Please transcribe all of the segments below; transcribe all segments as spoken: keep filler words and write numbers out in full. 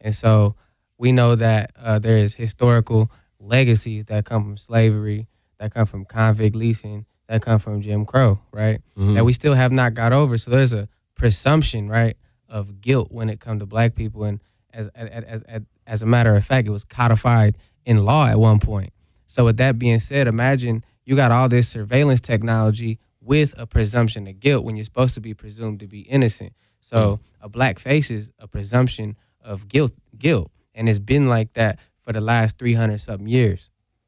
And so we know that uh, there is historical legacies that come from slavery, that come from convict leasing, that come from Jim Crow, right? Mm-hmm. That we still have not got over. So there's a presumption, right, of guilt when it comes to black people. And as as, as, as as a matter of fact, it was codified in law at one point. So with that being said, imagine you got all this surveillance technology with a presumption of guilt when you're supposed to be presumed to be innocent. So a black face is a presumption of guilt, guilt. And it's been like that for the last three hundred something years.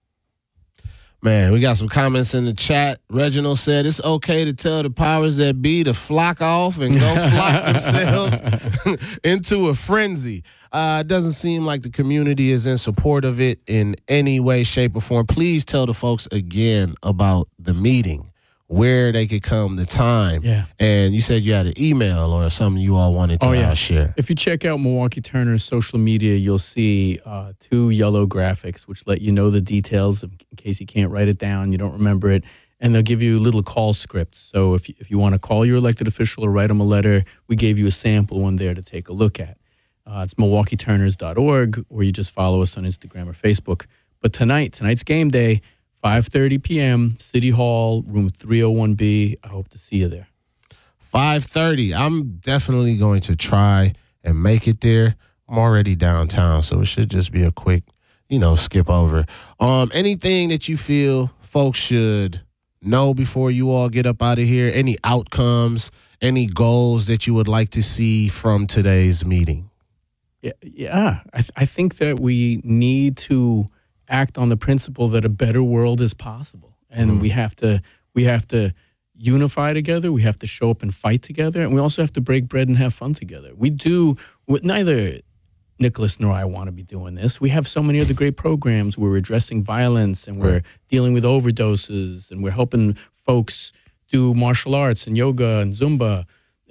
Man, we got some comments in the chat. Reginald said it's okay to tell the powers that be to flock off and go flock themselves into a frenzy. Uh, it doesn't seem like the community is in support of it in any way, shape, or form. Please tell the folks again about the meeting, where they could come, the time. Yeah. And you said you had an email or something you all wanted to oh, yeah. uh, share. If you check out Milwaukee Turner's social media, you'll see uh, two yellow graphics which let you know the details in case you can't write it down, you don't remember it. And they'll give you little call scripts. So if you, if you want to call your elected official or write them a letter, we gave you a sample one there to take a look at. Uh, it's milwaukee turners dot org, or you just follow us on Instagram or Facebook. But tonight, tonight's game day, five thirty p.m., City Hall, room three oh one B. I hope to see you there. five thirty. I'm definitely going to try and make it there. I'm already downtown, so it should just be a quick, you know, skip over. Um, anything that you feel folks should know before you all get up out of here? Any outcomes, any goals that you would like to see from today's meeting? Yeah, yeah. I, th- I think that we need to act on the principle that a better world is possible, and mm. we have to we have to unify together. We have to show up and fight together, and we also have to break bread and have fun together. We do. Neither Nicholas nor I want to be doing this. We have so many other great programs where we're addressing violence and we're right. dealing with overdoses, and we're helping folks do martial arts and yoga and Zumba.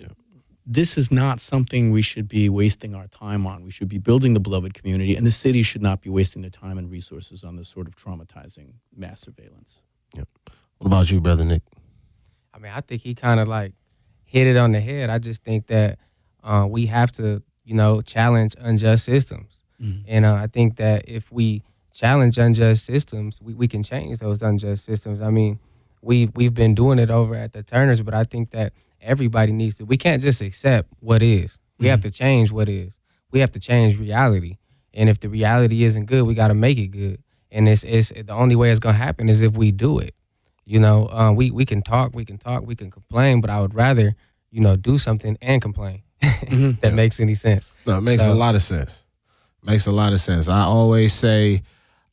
This is not something we should be wasting our time on. We should be building the beloved community, and the city should not be wasting their time and resources on this sort of traumatizing mass surveillance. Yep. What about you, Brother Nick? I mean, I think he kind of like hit it on the head. I just think that uh, we have to, you know, challenge unjust systems. Mm-hmm. And uh, I think that if we challenge unjust systems, we, we can change those unjust systems. I mean, we, we've been doing it over at the Turners, but I think that everybody needs to. We can't just accept what is. We mm-hmm. have to change what is. We have to change reality. And if the reality isn't good, we got to make it good. And it's it's the only way it's gonna happen is if we do it. You know, uh, we we can talk, we can talk, we can complain, but I would rather, you know, do something and complain. Mm-hmm. that yeah. makes any sense. No, it makes so, a lot of sense. Makes a lot of sense. I always say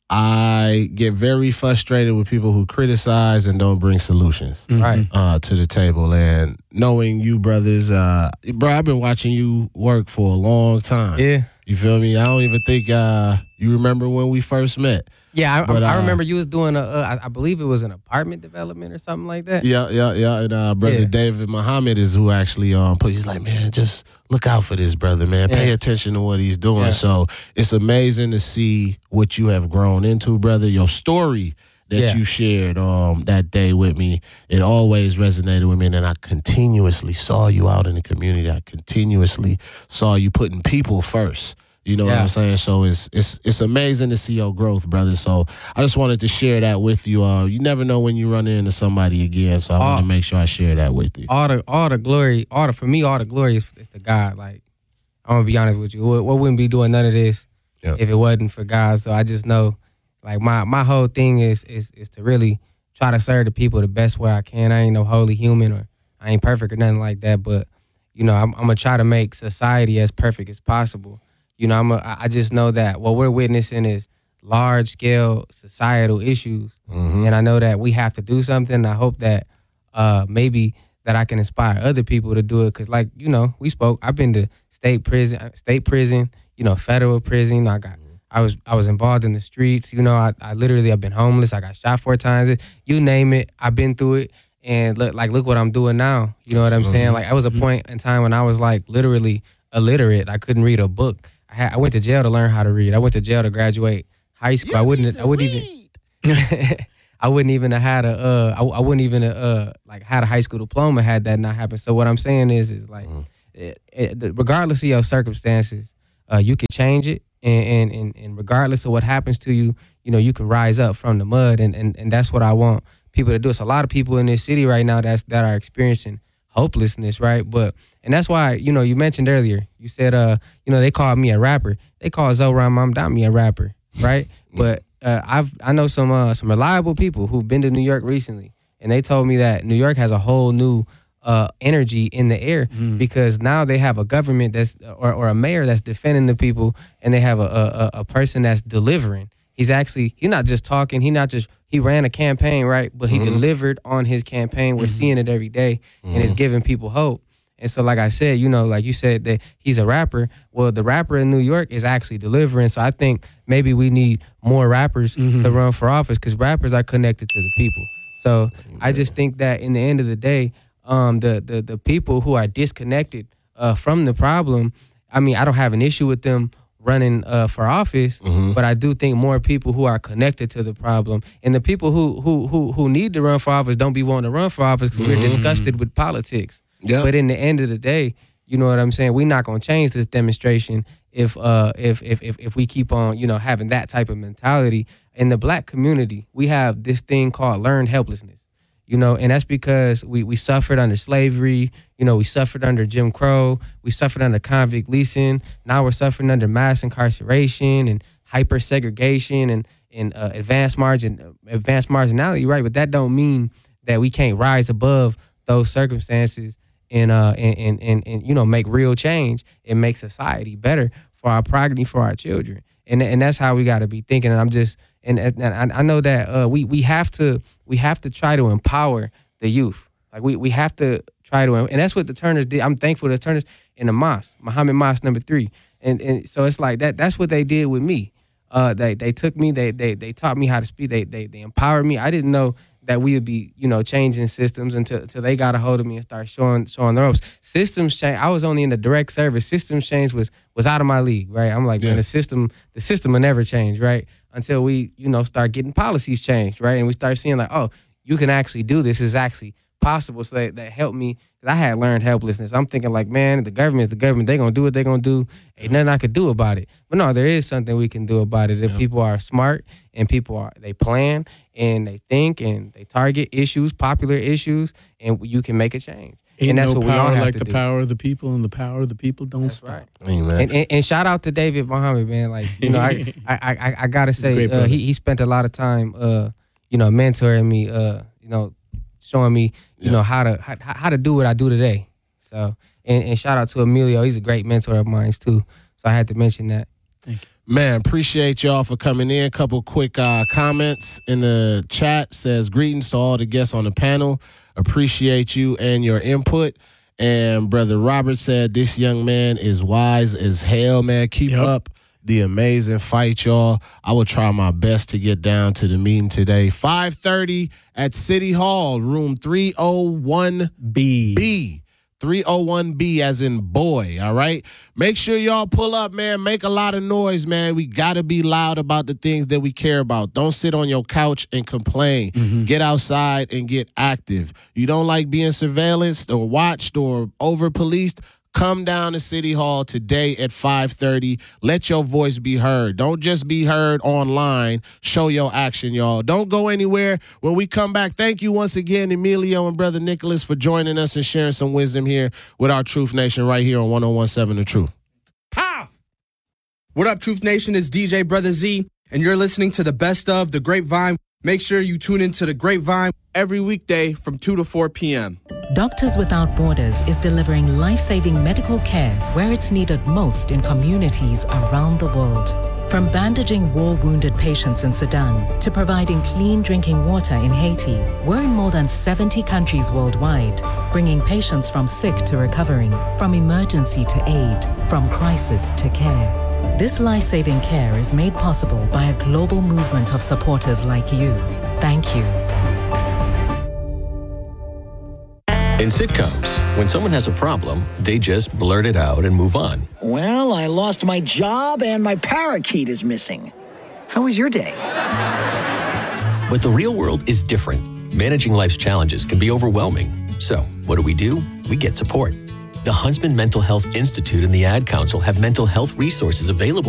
I get very frustrated with people who criticize and don't bring solutions mm-hmm. right. uh, to the table. And knowing you brothers, uh, bro, I've been watching you work for a long time. Yeah. You feel me? I don't even think uh, you remember when we first met. Yeah, I, but, I uh, remember you was doing a, uh, I believe it was an apartment development or something like that. Yeah, yeah, yeah. And uh, brother yeah. David Muhammad is who actually um put. He's like, man, just look out for this brother, man. Yeah. Pay attention to what he's doing. Yeah. So it's amazing to see what you have grown into, brother. Your story that yeah. you shared um that day with me, it always resonated with me. And I continuously saw you out in the community. I continuously saw you putting people first. You know yeah. what I'm saying? So it's it's it's amazing to see your growth, brother. So I just wanted to share that with you. Uh, you never know when you run into somebody again, so I want to make sure I share that with you. All the all the glory, all the for me, all the glory is, is to God. Like, I'm gonna be honest with you, we, we wouldn't be doing none of this yep. if it wasn't for God. So I just know, like my my whole thing is is is to really try to serve the people the best way I can. I ain't no holy human, or I ain't perfect or nothing like that. But you know, I'm, I'm gonna try to make society as perfect as possible. You know, I'm a, I just know that what we're witnessing is large-scale societal issues, mm-hmm. and I know that we have to do something. I hope that uh, maybe that I can inspire other people to do it, because, like, you know, we spoke. I've been to state prison, state prison, you know, federal prison. I got, I was, I was involved in the streets. You know, I, I literally, I've been homeless. I got shot four times. You name it, I've been through it. And look, like, look what I'm doing now. You know what I'm saying? Like, I was a point in time when I was like literally illiterate. I couldn't read a book. I, had, I went to jail to learn how to read. I went to jail to graduate high school. You I wouldn't. I wouldn't read. even. I wouldn't even have had a. Uh, I, I wouldn't even uh like had a high school diploma had that not happened. So what I'm saying is, is like, mm. it, it, regardless of your circumstances, uh, you can change it, and, and and regardless of what happens to you, you know, you can rise up from the mud, and and, and that's what I want people to do. It's a lot of people in this city right now that's that are experiencing hopelessness, right? But and that's why, you know, you mentioned earlier, you said, uh, you know, they called me a rapper. They called Zoran Mamdani a rapper, right? But uh, I've I know some uh, some reliable people who've been to New York recently, and they told me that New York has a whole new uh, energy in the air mm. because now they have a government that's or, or a mayor that's defending the people, and they have a, a a person that's delivering. He's actually he's not just talking. He not just he ran a campaign, right? But he mm-hmm. delivered on his campaign. We're mm-hmm. seeing it every day, mm-hmm. and it's giving people hope. And so, like I said, you know, like you said that he's a rapper. Well, the rapper in New York is actually delivering. So I think maybe we need more rappers mm-hmm. to run for office because rappers are connected to the people. So yeah. I just think that in the end of the day, um, the the the people who are disconnected uh, from the problem, I mean, I don't have an issue with them running uh, for office, mm-hmm. but I do think more people who are connected to the problem, and the people who who who who need to run for office don't be wanting to run for office because mm-hmm. we're disgusted with politics. Yep. But in the end of the day, you know what I'm saying? We're not gonna change this demonstration if uh if if if if we keep on, you know, having that type of mentality. In the black community, we have this thing called learned helplessness. You know, and that's because we, we suffered under slavery, you know, we suffered under Jim Crow, we suffered under convict leasing, now we're suffering under mass incarceration and hyper segregation and, and uh, advanced margin advanced marginality, right? But that don't mean that we can't rise above those circumstances and uh and, and, and, and you know make real change and make society better for our progeny, for our children. And and that's how we gotta be thinking. And I'm just and, and I know that uh, we we have to we have to try to empower the youth. Like we, we have to try to, and that's what the Turners did. I'm thankful the Turners in the mosque, Muhammad Mosque number three. And and so it's like that. That's what they did with me. Uh, they they took me. They they they taught me how to speak. They they they empowered me. I didn't know that we would be, you know, changing systems until until they got a hold of me and started showing showing the ropes. Systems change. I was only in the direct service. Systems change was was out of my league, right? I'm like, yeah. man, the system the system will never change, right? Until we, you know, start getting policies changed, right? And we start seeing like, oh, you can actually do this. It's actually possible. So that, that helped me. Cause I had learned helplessness. I'm thinking like, man, the government, the government, they're going to do what they're going to do. Ain't nothing I could do about it. But no, there is something we can do about it. If yeah. people are smart and people are, they plan and they think and they target issues, popular issues, and you can make a change. Ain't and that's no what we all have like to the do. power of the people, and the power of the people don't that's stop. Right. Amen. And, and, and shout out to David Muhammad, man. Like, you know, I I, I, I got to say, uh, he, he spent a lot of time, uh, you know, mentoring me, uh, you know, showing me, you yeah. know, how to how, how to do what I do today. So, and, and shout out to Emilio. He's a great mentor of mine, too. So I had to mention that. Thank you. Man, appreciate y'all for coming in. A couple quick uh, comments in the chat. Says, greetings to all the guests on the panel. Appreciate you and your input. And Brother Robert said, this young man is wise as hell, man. Keep yep. up the amazing fight, y'all. I will try my best to get down to the meeting today. five thirty at City Hall, room three oh one B. B. three oh one B as in boy, all right? Make sure y'all pull up, man. Make a lot of noise, man. We got to be loud about the things that we care about. Don't sit on your couch and complain. Mm-hmm. Get outside and get active. You don't like being surveillanced or watched or over-policed? Come down to City Hall today at five thirty. Let your voice be heard. Don't just be heard online. Show your action, y'all. Don't go anywhere. When we come back, thank you once again, Emilio and Brother Nicholas, for joining us and sharing some wisdom here with our Truth Nation right here on one oh one seven The Truth. Pow! What up, Truth Nation? It's D J Brother Z, and you're listening to the best of The Grapevine. Make sure you tune into The Grapevine every weekday from two to four p.m. Doctors Without Borders is delivering life-saving medical care where it's needed most in communities around the world. From bandaging war-wounded patients in Sudan to providing clean drinking water in Haiti, we're in more than seventy countries worldwide, bringing patients from sick to recovering, from emergency to aid, from crisis to care. This life-saving care is made possible by a global movement of supporters like you. Thank you. In sitcoms, when someone has a problem, they just blurt it out and move on. Well, I lost my job and my parakeet is missing. How was your day? But the real world is different. Managing life's challenges can be overwhelming. So, what do we do? We get support. The Huntsman Mental Health Institute and the Ad Council have mental health resources available